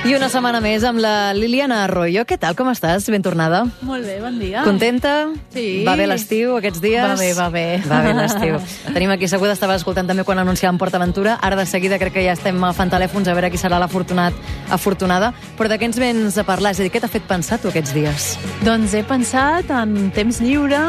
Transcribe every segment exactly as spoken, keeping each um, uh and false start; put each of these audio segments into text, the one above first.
I una setmana més amb la Liliana Arroyo. Què tal, com estàs? Ben tornada. Molt bé, bon dia. Contenta? Sí. Va bé l'estiu aquests dies? Va bé, va bé. Va bé l'estiu. Tenim aquí, segur estava escoltant també quan anunciàvem PortAventura. Ara de seguida crec que ja estem agafant telèfons a veure qui serà l'afortunat, afortunada. Però de què ens vens a parlar? És a dir, què t'ha fet pensar tu aquests dies? Doncs he pensat en temps lliure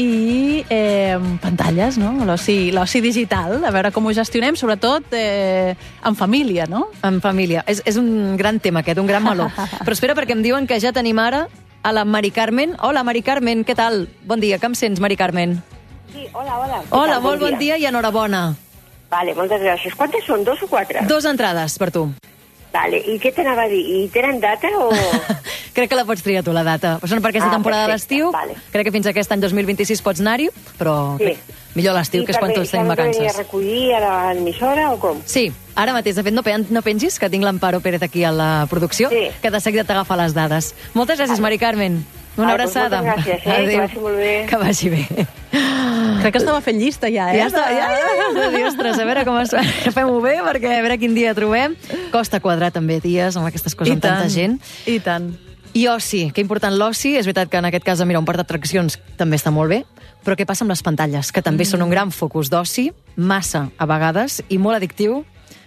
i eh, pantalles, no? L'oci l'oci digital, a veure com ho gestionem, sobretot eh, en família, no? En família. És, és un gran tema aquest, un gran meló. Però espera, perquè em diuen que ja tenim ara a la Mari Carmen. Hola, Mari Carmen, què tal? Bon dia, que em sents, Mari Carmen? Sí, hola, hola. Hola, molt bon dia i enhorabona. Vale, moltes gràcies. Quantes són, dos o quatre? Dos entrades per tu. Vale, i què t'anava a dir? I tenen data o...? Crec que la pots triar tu, la data. Són per aquesta ah, temporada d'estiu. Vale. Crec que fins aquest any dos mil vint-i-sis pots anar-hi, però sí. millor l'estiu, que és quan tots tenim vacances. I a recollir a l'emissora o com? Sí, ara mateix. De fet, no, pen no pengis, que tinc l'Amparo Pérez aquí a la producció, sí. que de seguida t'agafa les dades. Moltes gràcies, Mari Carmen. Una ah, abraçada. Doncs moltes gràcies, eh? Adéu. Que vagi molt bé. Que vagi bé. Crec que estava fent llista ja, eh? Ja està, ja, ja, ja. Dir, ostres, a veure com es fem-ho bé, perquè a veure quin dia trobem. Costa quadrar també dies amb aquestes coses, I amb tant, tanta gent. I tant. I oci, que important l'oci. És veritat que en aquest cas, mira, un parc d'atraccions també està molt bé, però què passa amb les pantalles? Que també mm. són un gran focus d'oci, massa a vegades, i molt addictiu.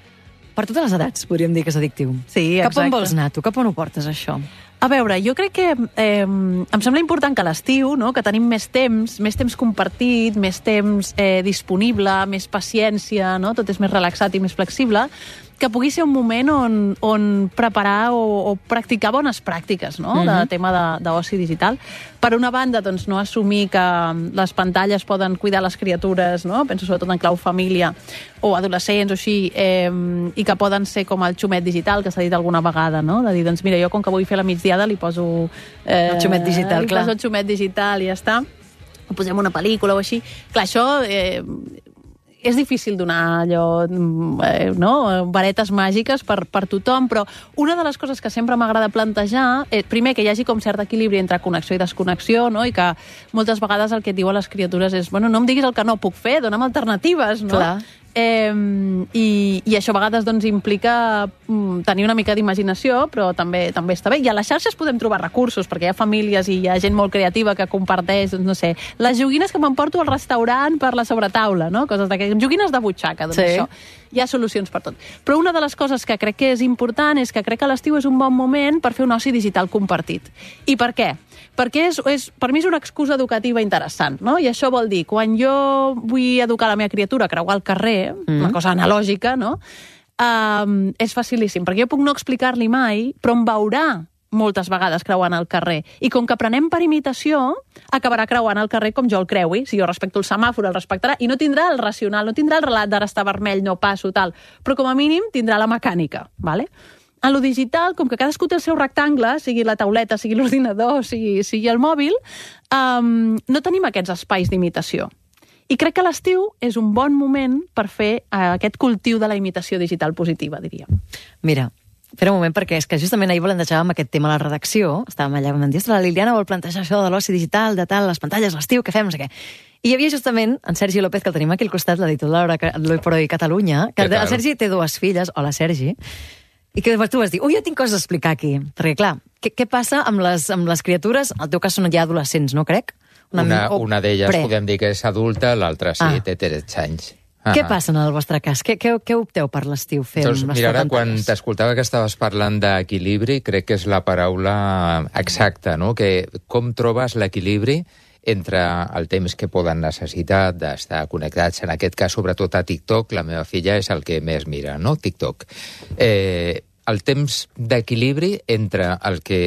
Per totes les edats, podríem dir que és addictiu. Sí, exacte. Cap on vols anar, tu? Cap on ho portes, això? A veure, jo crec que eh, em sembla important que a l'estiu, no?, que tenim més temps, més temps compartit, més temps eh, disponible, més paciència, no?, tot és més relaxat i més flexible, que pugui ser un moment on, on preparar o, o practicar bones pràctiques, no?, mm-hmm. de tema d'oci digital. Per una banda, doncs, no assumir que les pantalles poden cuidar les criatures, no?, penso sobretot en clau família, o adolescents o així, eh, i que poden ser com el xumet digital, que s'ha dit alguna vegada, no?, de dir, doncs mira, jo com que vull fer la migdiada li poso... Eh, el xumet digital, li clar. Li poso el xumet digital i ja està. O posem una pel·lícula o així. Clar, això... Eh, és difícil donar allò, eh, no?, varetes màgiques per, per tothom, però una de les coses que sempre m'agrada plantejar, eh, primer, que hi hagi com cert equilibri entre connexió i desconnexió, no?, i que moltes vegades el que et diuen les criatures és, bueno, no em diguis el que no puc fer, dona'm alternatives, no? Clar. Eh, i, i això a vegades doncs, implica mm, tenir una mica d'imaginació, però també també està bé. I a les xarxes podem trobar recursos, perquè hi ha famílies i hi ha gent molt creativa que comparteix, doncs, no sé, les joguines que m'emporto al restaurant per la sobretaula, no?, coses d'aquestes, joguines de butxaca, doncs sí. Això. Hi ha solucions per tot. Però una de les coses que crec que és important és que crec que l'estiu és un bon moment per fer un oci digital compartit. I per què? Perquè és, és, per mi és una excusa educativa interessant, no? I això vol dir, quan jo vull educar la meva criatura a creuar el carrer, mm. una cosa analògica, no?, um, és facilíssim, perquè jo puc no explicar-li mai, però em veurà moltes vegades creuant el carrer. I com que aprenem per imitació, acabarà creuant el carrer com jo el creui. Si jo respecto el semàfor, el respectarà, i no tindrà el racional, no tindrà el relat d'ara està vermell, no passo, tal, però com a mínim tindrà la mecànica, ¿vale? En lo digital, com que cadascú té el seu rectangle, sigui la tauleta, sigui l'ordinador, sigui, sigui el mòbil, um, no tenim aquests espais d'imitació. I crec que l'estiu és un bon moment per fer uh, aquest cultiu de la imitació digital positiva, diríem. Mira, espera un moment, perquè és que justament ahir plantejàvem aquest tema a la redacció, estàvem allà, vam dir, la Liliana vol plantejar això de l'oci digital, de tal, les pantalles, l'estiu, què fem, no sé què. I hi havia justament en Sergi López, que el tenim aquí al costat, l'editor de l'Hoy por Hoy Catalunya, que el Sergi té dues filles, hola Sergi, i que tu vas dir, ui, jo tinc coses a explicar aquí. Perquè, clar, què, què passa amb les, amb les criatures? En el teu cas són ja adolescents, no crec? Una, una, una d'elles podem dir que és adulta, l'altra sí, ah. té tretze anys. Ah. Què passa en el vostre cas? Què, què, què opteu per l'estiu fer doncs, amb les mira, ara, pantalles? quan t'escoltava que estaves parlant d'equilibri, crec que és la paraula exacta, no? Que com trobes l'equilibri entre el temps que poden necessitar d'estar connectats, en aquest cas sobretot a TikTok, la meva filla és el que més mira, no? TikTok. Eh, el temps d'equilibri entre el que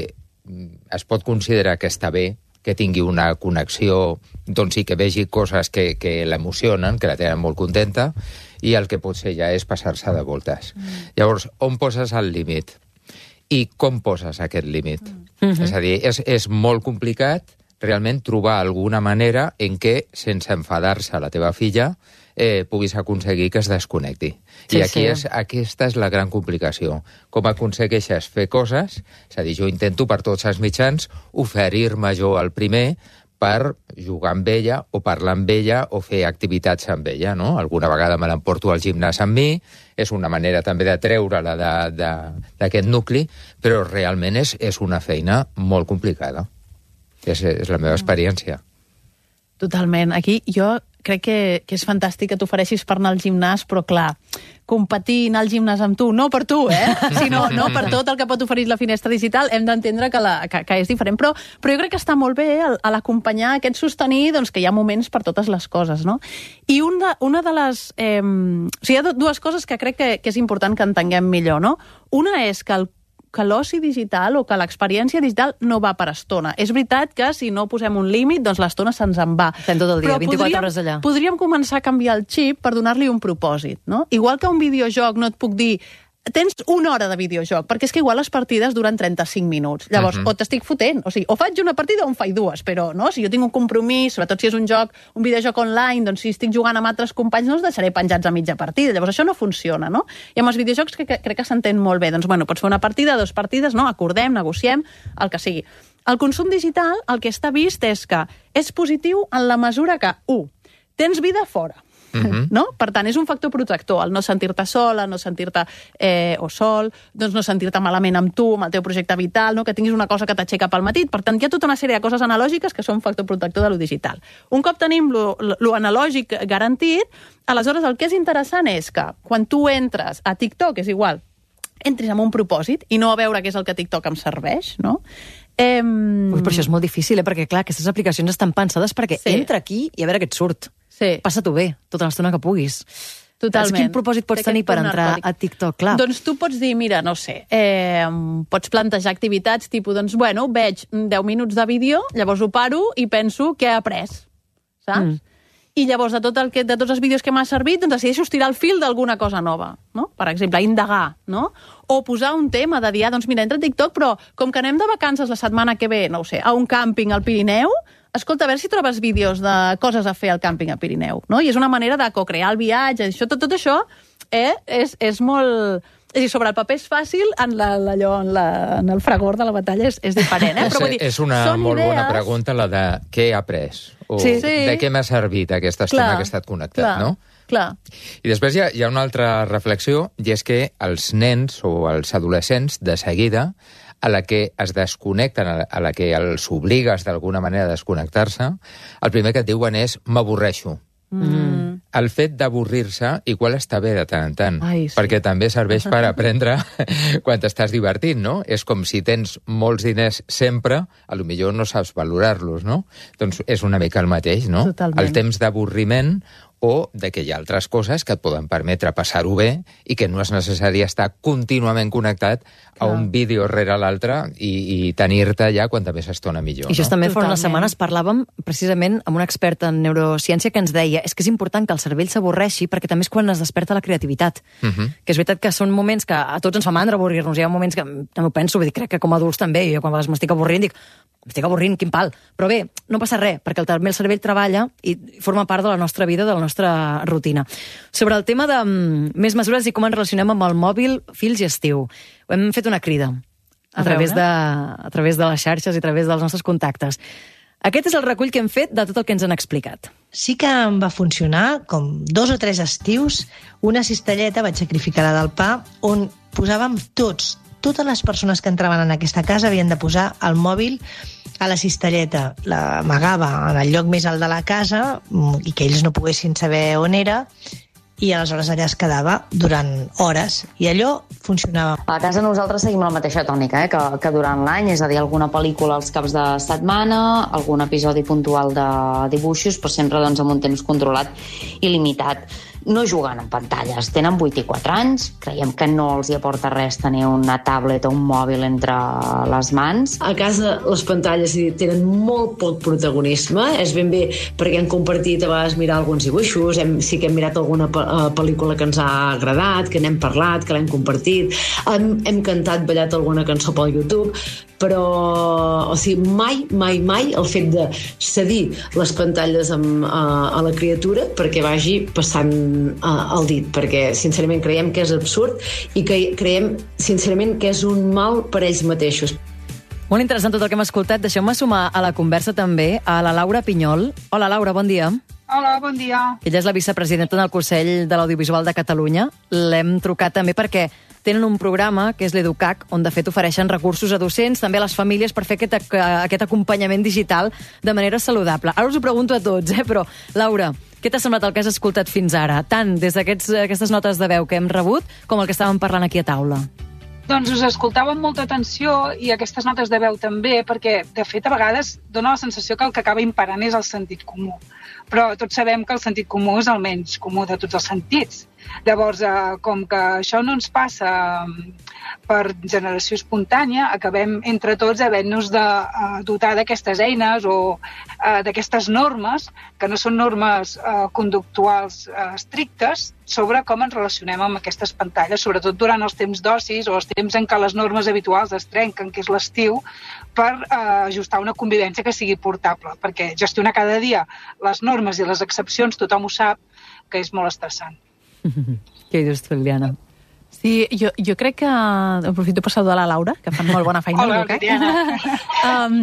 es pot considerar que està bé, que tingui una connexió, doncs sí, que vegi coses que, que l'emocionen, que la tenen molt contenta, i el que potser ja és passar-se de voltes. Mm. Llavors, on poses el límit? I com poses aquest límit? Mm. És a dir, és, és molt complicat realment trobar alguna manera en què, sense enfadar-se a la teva filla, eh, puguis aconseguir que es desconnecti. Sí, I aquí sí. és, aquesta és la gran complicació. Com aconsegueixes fer coses, és a dir, jo intento per tots els mitjans oferir-me jo el primer per jugar amb ella o parlar amb ella o fer activitats amb ella, no? Alguna vegada me l'emporto al gimnàs amb mi, és una manera també de treure-la d'aquest nucli, però realment és, és una feina molt complicada. És, és la meva experiència. Totalment. Aquí jo crec que, que és fantàstic que t'ofereixis per anar al gimnàs, però clar, competir anar al gimnàs amb tu, no per tu, eh? Sinó no per tot el que pot oferir la finestra digital, hem d'entendre que, la, que, que és diferent. Però, però jo crec que està molt bé a, a l'acompanyar aquest sostenir, doncs, que hi ha moments per totes les coses, no? I una, una de les... Eh, o sigui, hi ha dues coses que crec que, que és important que entenguem millor, no? Una és que el que l'oci digital o que l'experiència digital no va per estona. És veritat que si no posem un límit, doncs l'estona se'ns en va. Estem tot el dia, vint-i-quatre hores allà. Podríem començar a canviar el xip per donar-li un propòsit, no? Igual que un videojoc no et puc dir tens una hora de videojoc, perquè és que igual les partides duren trenta-cinc minuts. Llavors, uh-huh. o t'estic fotent, o sigui, o faig una partida o en faig dues, però no, si jo tinc un compromís, sobretot si és un joc, un videojoc online, doncs si estic jugant amb altres companys no els deixaré penjats a mitja partida. Llavors això no funciona, no? I amb els videojocs que, que, crec que s'entén molt bé. Doncs, bueno, pots fer una partida, dues partides, no? Acordem, negociem, el que sigui. El consum digital, el que està vist és que és positiu en la mesura que, u, tens vida fora. Uh-huh. No? Per tant, és un factor protector, el no sentir-te sola, no sentir-te eh, o sol, doncs no sentir-te malament amb tu, amb el teu projecte vital, no? Que tinguis una cosa que t'aixeca pel matí. Per tant, hi ha tota una sèrie de coses analògiques que són factor protector de lo digital. Un cop tenim lo, lo analògic garantit, aleshores el que és interessant és que quan tu entres a TikTok, és igual, entris amb un propòsit i no a veure què és el que TikTok em serveix, no? Eh... Ui, però això és molt difícil, eh? Perquè, clar, aquestes aplicacions estan pensades perquè sí. entra aquí i a veure què et surt. Sí. Passa-t'ho bé, tota l'estona que puguis. Totalment. Quin propòsit pots tenir per entrar a TikTok? Clar. Doncs tu pots dir, mira, no sé, eh, pots plantejar activitats tipus, doncs, bueno, veig deu minuts de vídeo, llavors ho paro i penso què he après, saps? Mm. I llavors de, tot el que, de tots els vídeos que m'ha servit, doncs decideixo estirar el fil d'alguna cosa nova, no? Per exemple, indagar, no? O posar un tema de dir, doncs mira, entra a TikTok, però com que anem de vacances la setmana que ve, no ho sé, a un càmping al Pirineu, escolta, a veure si trobes vídeos de coses a fer al càmping a Pirineu, no? I és una manera de co-crear el viatge, això, tot, tot això eh, és, és molt... És a dir, sobre el paper és fàcil, en, la, allò, en, la, en el fragor de la batalla és, és diferent, eh? Però, vull dir, és una molt idees... bona pregunta, la de què he après, o sí. de què m'ha servit aquesta estona clar, que he estat connectat, clar, no? Clar. I després hi ha, hi ha una altra reflexió, i és que els nens o els adolescents, de seguida, a la que es desconnecten, a la que els obligues d'alguna manera a desconnectar-se, el primer que et diuen és m'avorreixo. Mm. El fet d'avorrir-se igual està bé de tant en tant, Ai, sí. perquè també serveix per aprendre quan t'estàs divertint, no? És com si tens molts diners sempre, a lo millor no saps valorar-los, no? Doncs és una mica el mateix, no? Totalment. El temps d'avorriment o de que hi ha altres coses que et poden permetre passar-ho bé i que no és necessari estar contínuament connectat a un vídeo rere l'altre i, i tenir-te allà quanta més estona millor. I justament no? fa unes setmanes parlàvem precisament amb un expert en neurociència que ens deia és que és important que el cervell s'avorreixi perquè també és quan es desperta la creativitat. Uh-huh. Que és veritat que són moments que a tots ens fa mandra avorrir-nos. Hi ha moments que també ho penso, vull dir, crec que com a adults també, jo quan a vegades m'estic avorrint dic m'estic avorrint, quin pal. Però bé, no passa res, perquè també el cervell treballa i forma part de la nostra vida, de la nostra rutina. Sobre el tema de um, més mesures i com ens relacionem amb el mòbil, fills i estiu. Hem fet una crida a, a, través de, a través de les xarxes i a través dels nostres contactes. Aquest és el recull que hem fet de tot el que ens han explicat. Sí que em va funcionar, com dos o tres estius, una cistelleta, vaig sacrificar la del pa, on posàvem tots, totes les persones que entraven en aquesta casa havien de posar el mòbil a la cistelleta. L'amagava en el lloc més alt de la casa i que ells no poguessin saber on era i aleshores allà es quedava durant hores i allò funcionava. A casa nosaltres seguim la mateixa tònica, eh? que, que durant l'any, és a dir, alguna pel·lícula als caps de setmana, algun episodi puntual de dibuixos, però sempre doncs, amb un temps controlat i limitat. No juguen en pantalles, tenen vuit i quatre anys, creiem que no els hi aporta res tenir una tablet o un mòbil entre les mans. A casa les pantalles tenen molt poc protagonisme, és ben bé perquè hem compartit a vegades mirar alguns dibuixos, hem, sí que hem mirat alguna pel·lícula que ens ha agradat, que n'hem parlat, que l'hem compartit, hem, hem cantat, ballat alguna cançó pel YouTube, però o sigui, mai, mai, mai el fet de cedir les pantalles amb, a, a la criatura perquè vagi passant el dit, perquè sincerament creiem que és absurd i que creiem sincerament que és un mal per ells mateixos. Molt interessant tot el que hem escoltat. Deixeu-me sumar a la conversa també a la Laura Pinyol. Hola, Laura, bon dia. Hola, bon dia. Ella és la vicepresidenta del Consell de l'Audiovisual de Catalunya. L'hem trucat també perquè tenen un programa, que és l'Educac, on de fet ofereixen recursos a docents, també a les famílies, per fer aquest, aquest acompanyament digital de manera saludable. Ara us ho pregunto a tots, eh? Però, Laura, què t'ha semblat el que has escoltat fins ara? Tant des d'aquestes notes de veu que hem rebut, com el que estàvem parlant aquí a taula. Doncs us escoltava amb molta atenció i aquestes notes de veu també, perquè, de fet, a vegades dona la sensació que el que acaba imperant és el sentit comú. Però tots sabem que el sentit comú és el menys comú de tots els sentits. Llavors, eh, com que això no ens passa per generació espontània, acabem entre tots havent-nos de eh, dotar d'aquestes eines o eh, d'aquestes normes, que no són normes eh, conductuals eh, estrictes, sobre com ens relacionem amb aquestes pantalles, sobretot durant els temps d'ocis o els temps en què les normes habituals es trenquen, que és l'estiu, per eh, ajustar una convivència que sigui portable, perquè gestionar cada dia les normes i les excepcions, tothom ho sap, que és molt estressant. Què dius tu, Liliana? Sí, jo, jo crec que... Aprofito per saludar la Laura, que fan molt bona feina. Hola, Liliana. um,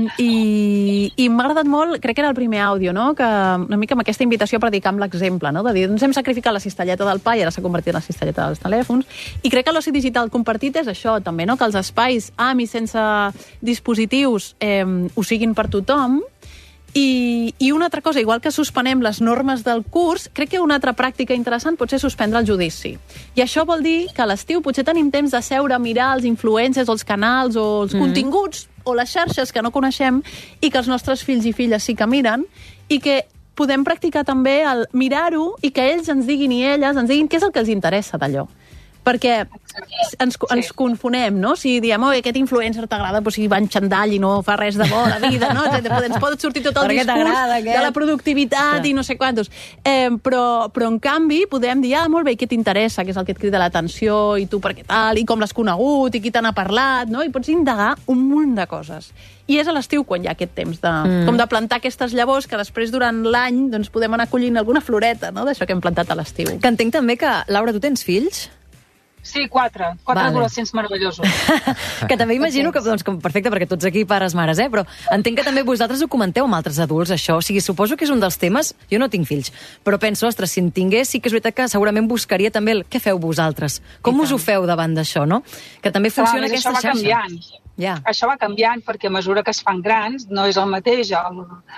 I i m'ha agradat molt, crec que era el primer àudio, no? Que una mica amb aquesta invitació a predicar amb l'exemple, no? De dir, ens hem sacrificat la cistelleta del pa i ara s'ha convertit en la cistelleta dels telèfons. I crec que l'oci digital compartit és això, també, no? Que els espais amb i sense dispositius eh, ho siguin per tothom. I, I una altra cosa, igual que suspenem les normes del curs, crec que una altra pràctica interessant pot ser suspendre el judici. I això vol dir que a l'estiu potser tenim temps de seure a mirar els influencers, els canals o els mm. continguts o les xarxes que no coneixem i que els nostres fills i filles sí que miren i que podem practicar també el mirar-ho i que ells ens diguin i elles ens diguin què és el que els interessa d'allò. Perquè ens, ens confonem, no? Si diem, oi, aquest influencer t'agrada, però si va en xandall i no fa res de bo a la vida, no? Ens pot sortir tot el discurs de la productivitat i no sé quantos. Eh, però, però, en canvi, podem dir, ah, molt bé, què t'interessa, què és el que et crida l'atenció, i tu per què tal, i com l'has conegut, i qui te n'ha parlat, no? I pots indagar un munt de coses. I és a l'estiu quan hi ha aquest temps de, mm. com de plantar aquestes llavors que després, durant l'any, doncs podem anar collint alguna floreta, no?, d'això que hem plantat a l'estiu. Que entenc també que, Laura, tu tens fills? Sí, quatre. Quatre vale. Adolescents meravellosos. Que també imagino que, doncs, perfecte, perquè tots aquí pares, mares, eh? Però entenc que també vosaltres ho comenteu amb altres adults, això. O sigui, suposo que és un dels temes... Jo no tinc fills, però penso, ostres, si en tingués, sí que és veritat que segurament buscaria també el què feu vosaltres. Com us ho feu davant d'això, no? Que també funciona Clar, aquesta xarxa. Això va canviant. Yeah. Això va canviant perquè a mesura que es fan grans no és el mateix el,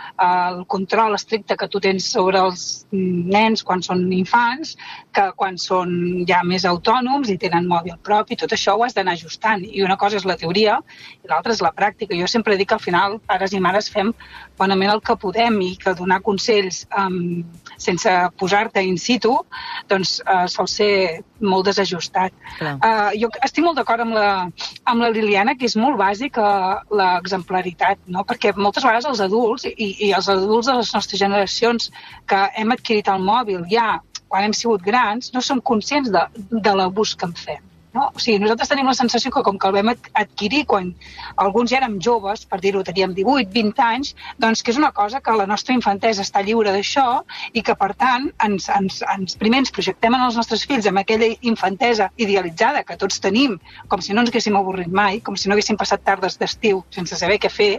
el control estricte que tu tens sobre els nens quan són infants que quan són ja més autònoms i tenen mòbil propi, tot això ho has d'anar ajustant. I una cosa és la teoria i l'altra és la pràctica. Jo sempre dic que al final pares i mares fem bonament el que podem i que donar consells um, sense posar-te in situ doncs uh, sol ser molt desajustat. Uh, jo estic molt d'acord amb, la, amb la Liliana, que és molt bàsic uh, l'exemplaritat, no? Perquè moltes vegades els adults i, i els adults de les nostres generacions que hem adquirit el mòbil ja quan hem sigut grans no som conscients de, de l'abús que en fem. No? O sigui, nosaltres tenim la sensació que com que el vam adquirir quan alguns ja érem joves, per dir-ho, teníem divuit, vint anys, doncs que és una cosa que la nostra infantesa està lliure d'això i que, per tant, ens, ens, ens, primer ens projectem en els nostres fills amb aquella infantesa idealitzada que tots tenim, com si no ens haguéssim avorrit mai, com si no haguéssim passat tardes d'estiu sense saber què fer,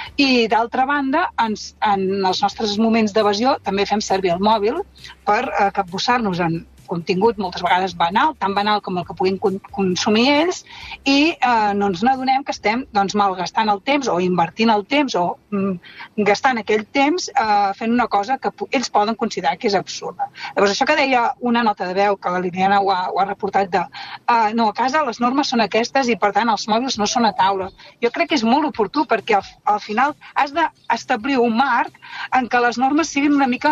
i, d'altra banda, ens, en els nostres moments d'evasió també fem servir el mòbil per eh, capbussar-nos en contingut moltes vegades banal, tan banal com el que puguin consumir ells, i eh, no ens n'adonem que estem doncs, malgastant el temps o invertint el temps o mm, gastant aquell temps eh, fent una cosa que ells poden considerar que és absurda. Llavors, això que deia una nota de veu, que la Liliana ho ha, ho ha reportat de eh, no, a casa les normes són aquestes i, per tant, els mòbils no són a taula. Jo crec que és molt oportú perquè al, al final has d'establir un marc en què les normes siguin una mica...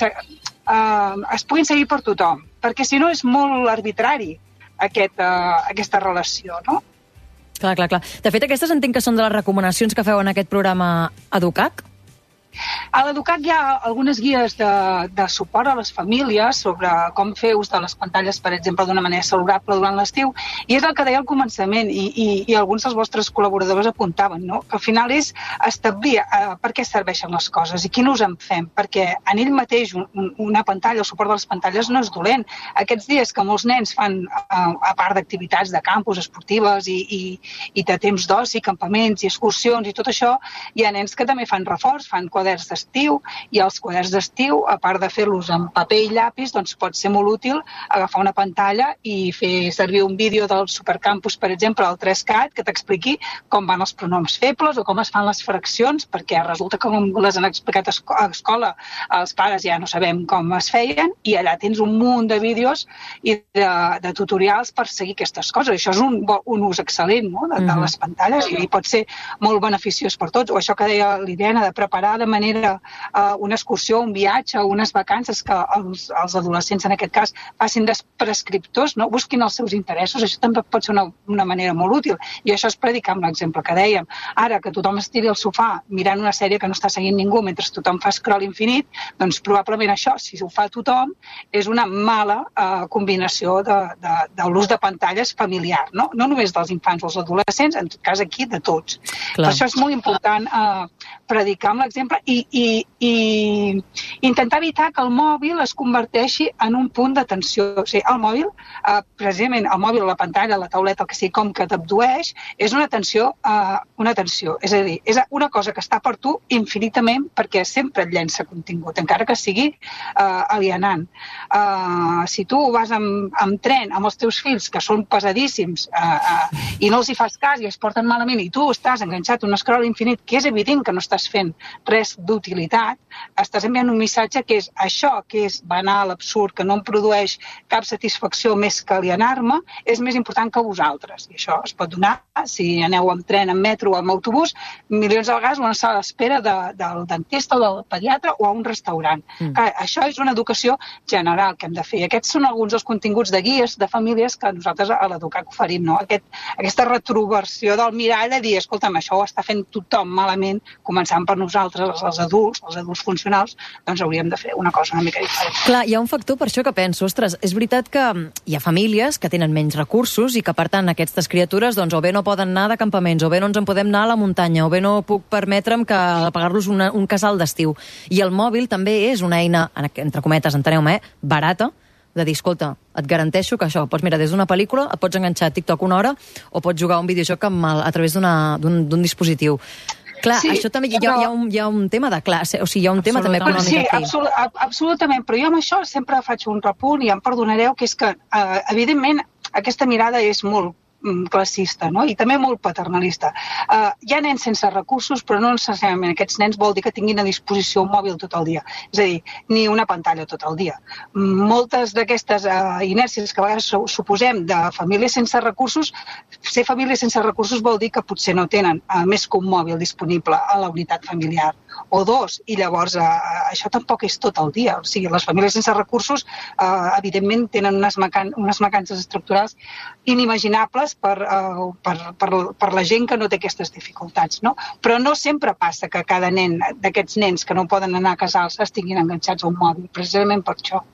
Uh, es puguin seguir per tothom, perquè si no és molt arbitrari aquest, uh, aquesta relació, no? Clar, clar, clar. De fet, aquestes entenc que són de les recomanacions que feu en aquest programa Educac? A l'Educat hi ha algunes guies de, de suport a les famílies sobre com fer ús de les pantalles, per exemple, d'una manera saludable durant l'estiu, i és el que deia al començament, i, i, i alguns dels vostres col·laboradors apuntaven, no? Que al final és establir uh, per què serveixen les coses i quin ús en fem, perquè en ell mateix un, un, una pantalla, el suport de les pantalles no és dolent. Aquests dies que molts nens fan, uh, a part d'activitats de campus esportives i, i, i de temps d'oci, campaments i excursions i tot això, hi ha nens que també fan reforç, fan quaderns d'estiu, i els quaderns d'estiu, a part de fer-los amb paper i llapis, doncs pot ser molt útil agafar una pantalla i fer servir un vídeo del Supercampus, per exemple, al tres cat, que t'expliqui com van els pronoms febles o com es fan les fraccions, perquè resulta que com les han explicat a escola, els pares ja no sabem com es feien, i allà tens un munt de vídeos i de, de tutorials per seguir aquestes coses. Això és un, un ús excel·lent, no?, de, de les pantalles, i pot ser molt beneficiós per tots. O això que deia l'Irene, de preparar de manera uh, una excursió, un viatge, unes vacances, que els, els adolescents en aquest cas facin de prescriptors, no? Busquin els seus interessos. Això també pot ser una, una manera molt útil, i això és predicar amb l'exemple que dèiem. Ara que tothom estiri al sofà mirant una sèrie que no està seguint ningú mentre tothom fa scroll infinit, doncs probablement això, si ho fa tothom, és una mala uh, combinació de, de, de l'ús de pantalles familiar, no? No només dels infants o els adolescents, en tot cas aquí de tots. Clar. Per això és molt important uh, predicar amb l'exemple i, i, i intentar evitar que el mòbil es converteixi en un punt d'atenció. O sigui, el mòbil, eh, precisament el mòbil, la pantalla, la tauleta, el que sigui, com que t'abdueix, és una atenció, eh, una atenció. És a dir, és una cosa que està per tu infinitament perquè sempre et llença contingut, encara que sigui eh, alienant. Eh, si tu vas amb, amb tren amb els teus fills, que són pesadíssims, eh, eh, i no els hi fas cas i es porten malament, i tu estàs enganxat a un scroll infinit, que és evident que no estàs fent res d'utilitat, estàs enviant un missatge que és això, que és banal, absurd, que no em produeix cap satisfacció més que alienar-me, és més important que vosaltres. I això es pot donar, si aneu amb tren, amb metro o amb autobús, milions de vegades a una sala d'espera de, del dentista o del pediatre o a un restaurant. Mm. Clar, això és una educació general que hem de fer. Aquests són alguns dels continguts de guies de famílies que nosaltres a l'Educat oferim, no? Aquest, aquesta retroversió del mirall de dir, escolta'm, això ho està fent tothom malament, començant per nosaltres, els adults, els adults funcionals, doncs hauríem de fer una cosa una mica diferent. Clar, hi ha un factor per això que penso, ostres, és veritat que hi ha famílies que tenen menys recursos i que, per tant, aquestes criatures doncs, o bé no poden anar de campaments, o bé no ens en podem anar a la muntanya, o bé no puc permetre'm que pagar-los una, un casal d'estiu. I el mòbil també és una eina, entre cometes, enteneu-me, eh, barata, de dir, escolta, et garanteixo que això, pots mirar des d'una pel·lícula, et pots enganxar a TikTok una hora, o pots jugar a un videojoc amb el, a través d'un dispositiu. Clar, sí, això també hi ha, però... hi, ha un, hi ha un tema de classe, o sigui, hi ha un tema també econòmic sí, aquí. Sí, absol absolutament, però jo amb això sempre faig un repunt i em perdonareu, que és que, eh, evidentment, aquesta mirada és molt classista, no? I també molt paternalista. Uh, hi ha nens sense recursos, però no necessàriament aquests nens vol dir que tinguin a disposició un mòbil tot el dia. És a dir, ni una pantalla tot el dia. Moltes d'aquestes uh, inèrcies que a vegades suposem de famílies sense recursos, ser famílies sense recursos vol dir que potser no tenen uh, més que un mòbil disponible a la unitat familiar, o dos, i llavors uh, això tampoc és tot el dia. O sigui, les famílies sense recursos uh, evidentment tenen unes, macan unes mancances estructurals inimaginables Per, uh, per, per, per la gent que no té aquestes dificultats, no? Però no sempre passa que cada nen d'aquests nens que no poden anar a casals estiguin enganxats a un mòbil, precisament per això.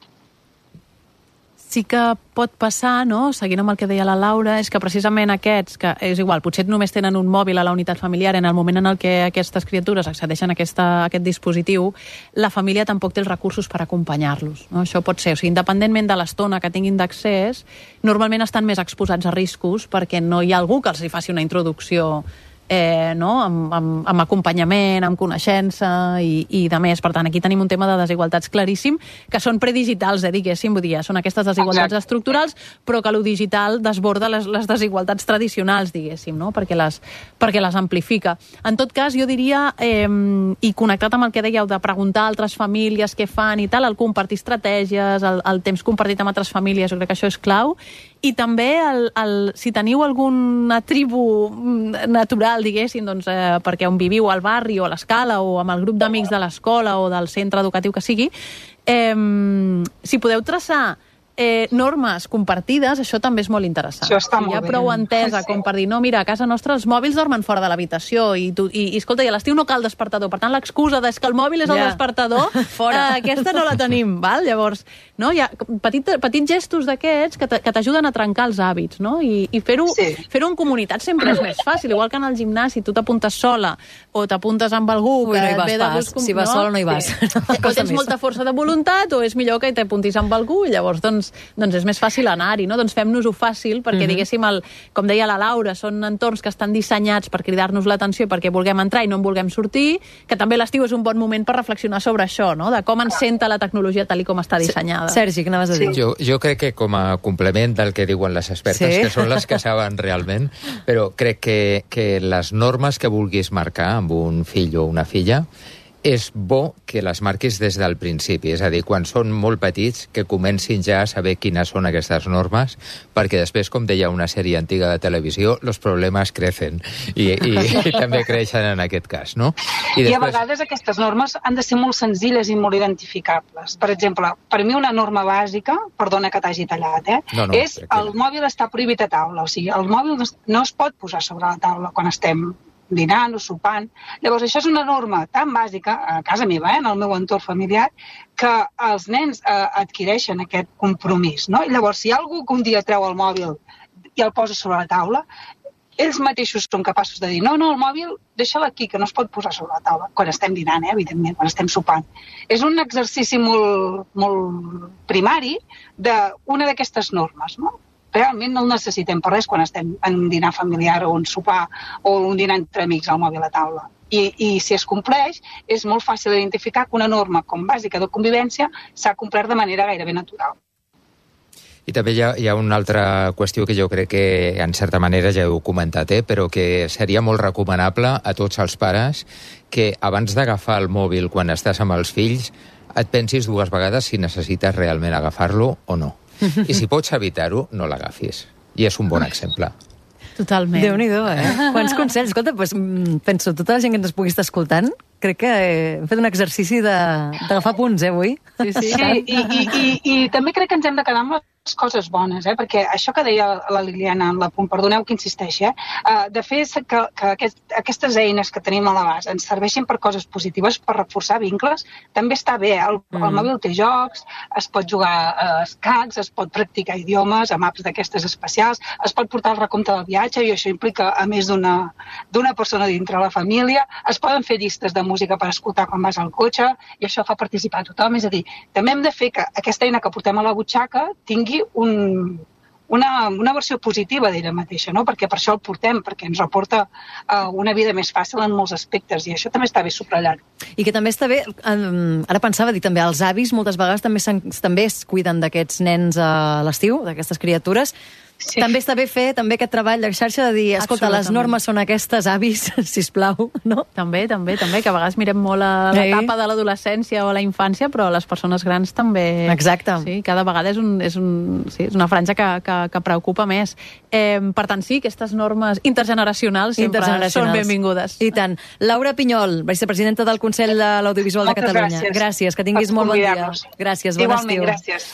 Sí que pot passar, no?, seguint amb el que deia la Laura, és que precisament aquests, que és igual, potser només tenen un mòbil a la unitat familiar, en el moment en el que aquestes criatures accedeixen a, aquesta, a aquest dispositiu, la família tampoc té els recursos per acompanyar-los, no? Això pot ser, o sigui, independentment de l'estona que tinguin d'accés, normalment estan més exposats a riscos perquè no hi ha algú que els hi faci una introducció Eh, no? amb, amb, amb acompanyament, amb coneixença i, i de més. Per tant, aquí tenim un tema de desigualtats claríssim, que són predigitals, eh, diguéssim, vull dir, són aquestes desigualtats Exacte. estructurals, però que lo digital desborda les, les desigualtats tradicionals, diguéssim, no? perquè, les, perquè les amplifica. En tot cas, jo diria, eh, i connectat amb el que dèieu de preguntar a altres famílies què fan i tal, el compartir estratègies, el, el temps compartit amb altres famílies, jo crec que això és clau, i també el, el, si teniu alguna tribu natural, diguéssim, doncs, eh, perquè on viviu al barri o a l'escala o amb el grup d'amics de l'escola o del centre educatiu que sigui, eh, si podeu traçar eh, normes compartides, això també és molt interessant. Això està si hi ha molt bé. prou entesa Sí. com per dir, no, mira, a casa nostra els mòbils dormen fora de l'habitació i, tu, i, i escolta, i a l'estiu no cal despertador, per tant l'excusa de que el mòbil és el Ja. despertador, Fora. eh, aquesta no la tenim, val? Llavors, no, hi ha petit, petits gestos d'aquests que t- que t'ajuden a trencar els hàbits, no? I, i fer-ho Sí. fer-ho en comunitat sempre és més fàcil, igual que en el gimnàs, si tu t'apuntes sola o t'apuntes amb algú Ui, que no hi et vas ve de pas. gust com- Si vas sola no hi vas. O Costa tens més. molta força de voluntat o és millor que t'apuntis amb algú i llavors doncs, doncs és més fàcil anar-hi, no? Doncs fem-nos-ho fàcil perquè, Mhm. diguéssim, el, com deia la Laura, són entorns que estan dissenyats per cridar-nos l'atenció perquè vulguem entrar i no en vulguem sortir, que també l'estiu és un bon moment per reflexionar sobre això, no? De com ens senta la tecnologia tal i com està dissenyada. Sergi, què anaves a dir? Jo, jo crec que com a complement del que diuen les expertes, Sí. que són les que saben realment, però crec que, que les normes que vulguis marcar amb un fill o una filla és bo que les marquis des del principi, és a dir, quan són molt petits, que comencin ja a saber quines són aquestes normes, perquè després, com deia una sèrie antiga de televisió, los problemes crecen i, i, i també creixen en aquest cas, no? I, després... I a vegades aquestes normes han de ser molt senzilles i molt identificables. Per exemple, per mi una norma bàsica, perdona que t'hagi tallat, eh? No, no, és tranquil·la. el mòbil està prohibit a taula, o sigui, el mòbil no es, no es pot posar sobre la taula quan estem dinant o sopant. Llavors, això és una norma tan bàsica, a casa meva, eh, en el meu entorn familiar, que els nens eh, adquireixen aquest compromís, no? I llavors, si hi ha algú que un dia treu el mòbil i el posa sobre la taula, ells mateixos són capaços de dir no, no, el mòbil, deixa'l aquí, que no es pot posar sobre la taula, quan estem dinant, eh, evidentment, quan estem sopant. És un exercici molt, molt primari d'una d'aquestes normes, no? Realment no el necessitem per res quan estem en un dinar familiar o un sopar o un dinar entre amics al mòbil a taula. I, i si es compleix, és molt fàcil identificar que una norma com bàsica de convivència s'ha complert de manera gairebé natural. I també hi ha, hi ha una altra qüestió que jo crec que, en certa manera, ja heu comentat, eh? Però que seria molt recomanable a tots els pares que abans d'agafar el mòbil quan estàs amb els fills et pensis dues vegades si necessites realment agafar-lo o no. I si pots evitar-ho, no l'agafis. I és un bon exemple. Totalment. Déu-n'hi-do, eh? Quants consells. Escolta, doncs, penso, tota la gent que ens pugui estar escoltant, crec que hem fet un exercici d'agafar punts, eh, avui? Sí, sí. Sí, i, i, i, i també crec que ens hem de quedar amb les coses bones, eh? Perquè això que deia la Liliana en l'apunt, perdoneu que insisteixi, eh? Uh, de fer que, que aquest, aquestes eines que tenim a l'abast ens serveixin per coses positives, per reforçar vincles, també està bé. El, mm. el mòbil té jocs, es pot jugar a escacs, es pot practicar idiomes amb apps d'aquestes especials, es pot portar el recompte del viatge i això implica a més d'una d'una persona dintre la família, es poden fer llistes de música per escoltar quan vas al cotxe i això fa participar a tothom. És a dir, també hem de fer que aquesta eina que portem a la butxaca tingui un, una, una versió positiva d'ella mateixa, no? Perquè per això el portem, perquè ens aporta uh, una vida més fàcil en molts aspectes i això també està bé subratllat. I que també està bé, um, ara pensava dir també, els avis moltes vegades també, també es cuiden d'aquests nens a l'estiu, d'aquestes criatures. Sí. També està bé fer també aquest treball de xarxa de dir, escolta, les normes són aquestes, avis, sisplau, no? També, també, també, que a vegades mirem molt a l'etapa de l'adolescència o a la infància, però les persones grans també... Exacte. Sí, cada vegada és, un, és, un, sí, és una franja que, que, que preocupa més. Eh, per tant, sí, aquestes normes intergeneracionals sempre intergeneracionals. són benvingudes. I tant. Laura Pinyol, vicepresidenta del Consell de l'Audiovisual de Catalunya. Gràcies. Gràcies, que tinguis molt bon dia. Gràcies, bon Igualment, estiu. gràcies.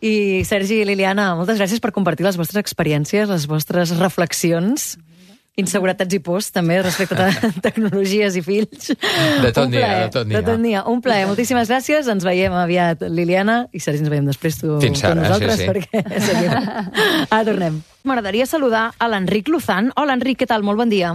I Sergi i Liliana, moltes gràcies per compartir les vostres experiències, les vostres reflexions, inseguretats i pors, també, respecte a tecnologies i fills. De tot dia, de tot dia. De tot dia. Un plaer. Moltíssimes gràcies. Ens veiem aviat, Liliana, i Sergi, ens veiem després tu, Fins ara, tu nosaltres, sí, sí. perquè seguim. Ara tornem. M'agradaria saludar a l'Enric Luzán. Hola, Enric, què tal? Molt bon dia.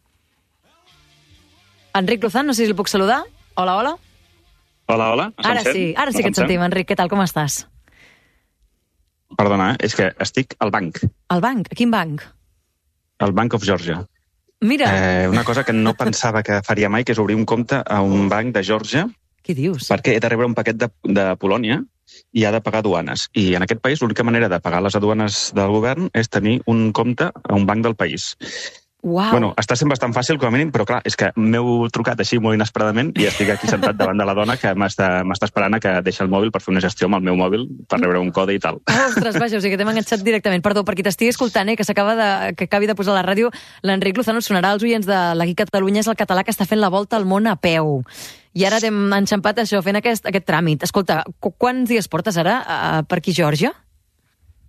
Enric Luzán, no sé si el puc saludar. Hola, hola. Hola, hola. Ara sí, ara sí que et sentim, Enric. Què tal, com estàs? Perdona, eh? És que estic al banc. Al banc? A quin banc? Al Bank of Georgia. Mira. Eh, una cosa que no pensava que faria mai, que és obrir un compte a un banc de Georgia. Què dius? Perquè he de rebre un paquet de, de Polònia i ha de pagar duanes. I en aquest país l'única manera de pagar les aduanes del govern és tenir un compte a un banc del país. Uau. Bueno, està sent bastant fàcil, com a mínim, però clar, és que m'heu trucat així molt inesperadament i estic aquí sentat davant de la dona que m'està esperant a que deixi el mòbil per fer una gestió amb el meu mòbil, per rebre un codi i tal. Ostres, vaja, o sigui que t'hem enganxat directament. Perdó, per qui t'estigui escoltant, eh, que s'acaba de, que acabi de posar a la ràdio, l'Enric Luzano sonarà als oients de l'Aquí Catalunya, és el català que està fent la volta al món a peu. I ara t'hem enxampat això, fent aquest, aquest tràmit. Escolta, qu quants dies portes ara uh, per aquí, Geòrgia?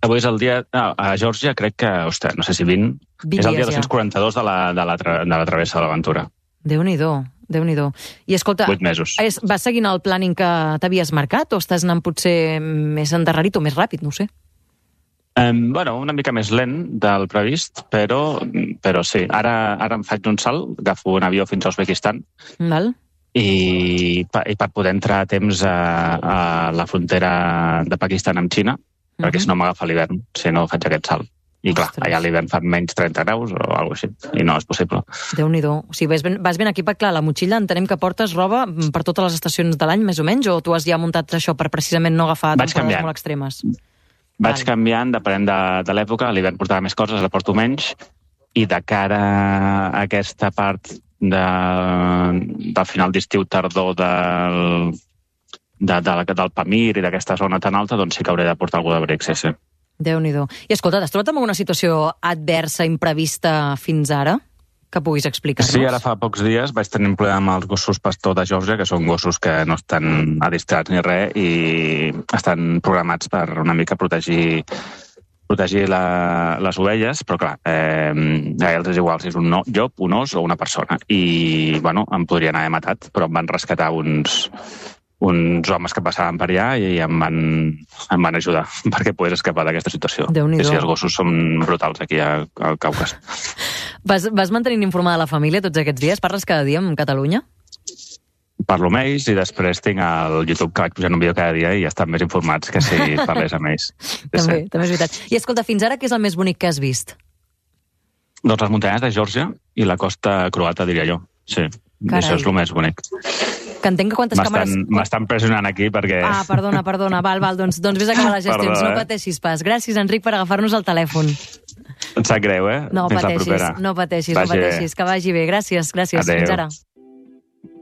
Avui és el dia... No, a Geòrgia crec que, ostres, no sé si vint... vint és el dia dies, ja. dos-cents quaranta-dos de la, de la, tra- de la travessa de l'Aventura. Déu-n'hi-do, Déu-n'hi-do. I escolta, Vuit mesos. és, vas seguint el planning que t'havies marcat o estàs anant potser més endarrerit o més ràpid, no ho sé? Um, bueno, una mica més lent del previst, però, però sí. Ara, ara em faig un salt, agafo un avió fins a Uzbekistan, Val? i, pa- i per poder entrar a temps a, a la frontera de Pakistan amb Xina, uh-huh. perquè si no m'agafa l'hivern, si no faig aquest salt. I clar, Ostres. allà a l'hivern fan menys trenta graus o alguna cosa així, i no és possible. Déu-n'hi-do. O sigui, vas ben, vas ben equipat, clar, la motxilla entenem que portes roba per totes les estacions de l'any, més o menys, o tu has ja muntat això per precisament no agafar Vaig temporades canviant. molt extremes? Vaig Val. canviant, depenent de, de l'època, a l'hivern portava més coses, ara porto menys, i de cara a aquesta part de, del final d'estiu, tardor del, de, de, del Pamir i d'aquesta zona tan alta, doncs sí que hauré de portar algú d'abric, sí, sí. Déu-n'hi-do. I escolta, t'has trobat amb alguna situació adversa, imprevista fins ara? Que puguis explicar-nos? Sí, ara fa pocs dies vaig tenir un problema amb els gossos pastor de Geòrgia, que són gossos que no estan adiestrats ni res i estan programats per una mica protegir protegir la, les ovelles, però clar, eh, a ells és igual si és un no, llop, un os o una persona. I, bueno, em podrien haver matat, però em van rescatar uns, uns homes que passaven per allà i em van, em van ajudar perquè pogués escapar d'aquesta situació. Déu-n'hi-do. I sí, els gossos són brutals aquí al Caucas. Vas, vas mantenint informada la família tots aquests dies? Parles cada dia amb Catalunya? Parlo amb ells i després tinc el YouTube que vaig pujant un vídeo cada dia i ja estan més informats que si parlés amb ells. També, també és veritat. I escolta, fins ara què és el més bonic que has vist? Doncs les muntanyes de Geòrgia i la costa croata, diria jo. Sí, Carai. Això és el més bonic. Que entenc que quantes càmeres... M'estan pressionant aquí perquè... Ah, perdona, perdona. Val, val, doncs, doncs vés a acabar les gestions. Perdó, no eh? pateixis pas. Gràcies, Enric, per agafar-nos el telèfon. Em sap greu, eh? No Fins la pateixis, propera. no pateixis, no Vagi bé. pateixis. Que vagi bé. Gràcies, gràcies. Adéu. Fins ara.